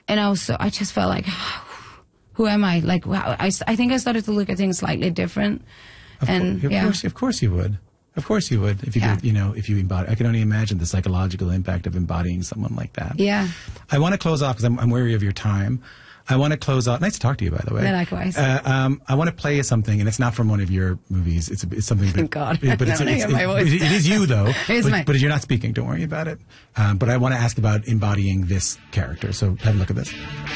And also, I just felt like, who am I? Like, I think I started to look at things slightly different. Of course you would. Of course you would. If you did, if you embody, I can only imagine the psychological impact of embodying someone like that. Yeah. I want to close off because I'm wary of your time. I want to close off. Nice to talk to you, by the way. Likewise. I want to play you something, and it's not from one of your movies. It's something. Thank God. But it is you, though. But you're not speaking. Don't worry about it. But I want to ask about embodying this character. So have a look at this.